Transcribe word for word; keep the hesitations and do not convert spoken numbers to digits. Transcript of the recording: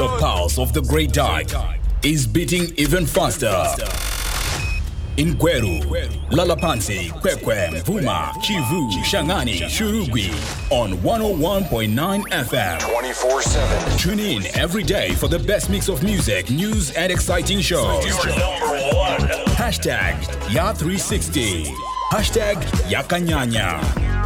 The pulse of the Great Dike is beating even faster. In Gweru, Lalapansi, Kwekwe, Vuma, Kivu, Shangani, Shurugwi on one oh one point nine F M. twenty-four seven. Tune in every day for the best mix of music, news, and exciting shows. Your number one. Hashtag Ya three sixty. Hashtag Yakanyanya.